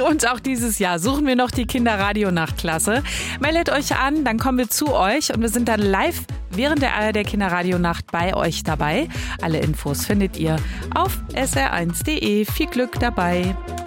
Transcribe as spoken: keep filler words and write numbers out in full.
Und auch dieses Jahr suchen wir noch die Kinderradionachtklasse. Meldet euch an, dann kommen wir zu euch und wir sind dann live während der A R D Kinderradionacht bei euch dabei. Alle Infos findet ihr auf s r eins punkt d e. Viel Glück dabei.